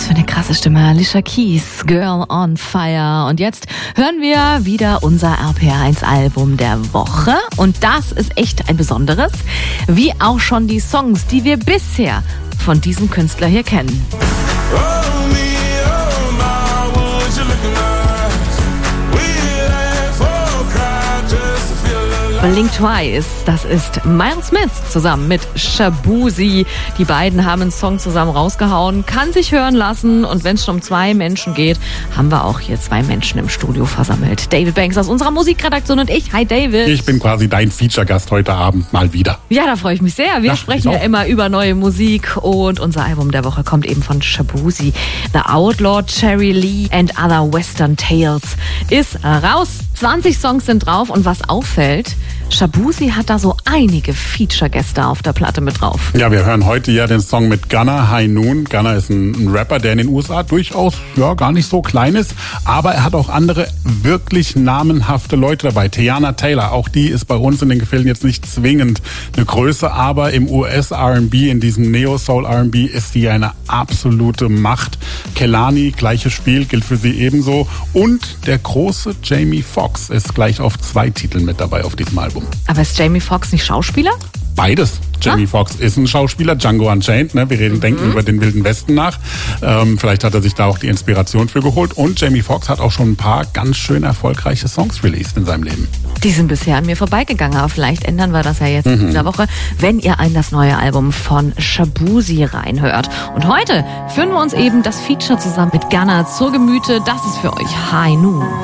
für eine krasse Stimme. Alicia Keys, Girl on Fire. Und jetzt hören wir wieder unser RPR1-Album der Woche. Und das ist echt ein besonderes, wie auch schon die Songs, die wir bisher von diesem Künstler hier kennen. Blink Twice, das ist Miles Smith zusammen mit Shaboozey. Die beiden haben einen Song zusammen rausgehauen, kann sich hören lassen. Und wenn es schon um 2 Menschen geht, haben wir auch hier 2 Menschen im Studio versammelt. David Banks aus unserer Musikredaktion und ich. Hi David. Ich bin quasi dein Feature-Gast heute Abend mal wieder. Ja, da freue ich mich sehr. Wir sprechen ja immer über neue Musik und unser Album der Woche kommt eben von Shaboozey. The Outlaw, Cherry Lee and Other Western Tales ist raus. 20 Songs sind drauf und was auffällt, Shaboozey hat da so einige Feature-Gäste auf der Platte mit drauf. Ja, wir hören heute ja den Song mit Gunna, High Noon. Gunna ist ein Rapper, der in den USA durchaus gar nicht so klein ist, aber er hat auch andere wirklich namenhafte Leute dabei. Teyana Taylor, auch die ist bei uns in den Gefilden jetzt nicht zwingend eine Größe, aber im US-R&B, in diesem Neo-Soul-R&B ist sie eine absolute Macht. Kehlani, gleiches Spiel, gilt für sie ebenso. Und der große Jamie Foxx ist gleich auf 2 Titeln mit dabei auf diesem Album. Aber ist Jamie Foxx nicht Schauspieler? Beides. Jamie Foxx ist ein Schauspieler, Django Unchained, ne? Wir denken über den Wilden Westen nach. Vielleicht hat er sich da auch die Inspiration für geholt. Und Jamie Foxx hat auch schon ein paar ganz schön erfolgreiche Songs released in seinem Leben. Die sind bisher an mir vorbeigegangen, aber vielleicht ändern wir das ja jetzt in dieser Woche, wenn ihr in das neue Album von Shaboozey reinhört. Und heute führen wir uns eben das Feature zusammen mit Gunna zur Gemüte. Das ist für euch High Noon.